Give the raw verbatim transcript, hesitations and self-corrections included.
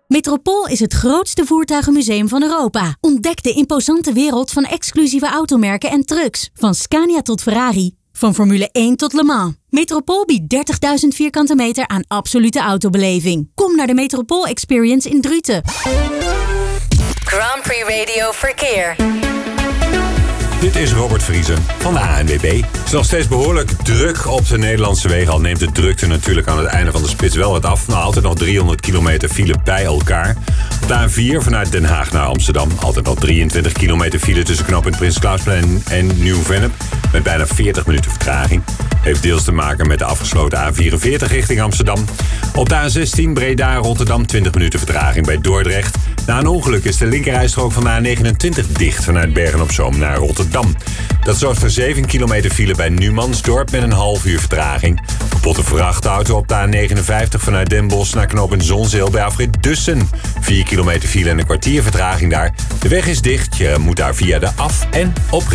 Metropool is het grootste voertuigenmuseum van Europa. Ontdek de imposante wereld van exclusieve automerken en trucks. Van Scania tot Ferrari. Van Formule één tot Le Mans. Metropool biedt dertigduizend vierkante meter aan absolute autobeleving. Kom naar de Metropool Experience in Druten. Grand Prix Radio Verkeer. Dit is Robert Vriesen van de A N W B. Het is nog steeds behoorlijk druk op de Nederlandse wegen. Al neemt de drukte natuurlijk aan het einde van de spits wel wat af. Nou, altijd nog driehonderd kilometer file bij elkaar. Op de A vier vanuit Den Haag naar Amsterdam. Altijd nog drieëntwintig kilometer file tussen knooppunt Prins Klausplein en Nieuw-Vennep. Met bijna veertig minuten vertraging. Heeft deels te maken met de afgesloten A vierenveertig richting Amsterdam. Op de A zestien Breda-Rotterdam twintig minuten vertraging bij Dordrecht. Na een ongeluk is de linkerrijstrook van de A negenentwintig dicht vanuit Bergen-op-Zoom naar Rotterdam. Dat zorgt voor zeven kilometer file bij Numansdorp met een half uur vertraging. Kapotte vrachtauto op de A negenenvijftig vanuit Den Bosch naar knooppunt Zonzeel bij afrit Dussen. vier kilometer file en een kwartier vertraging daar. De weg is dicht, je moet daar via de af- en oprit.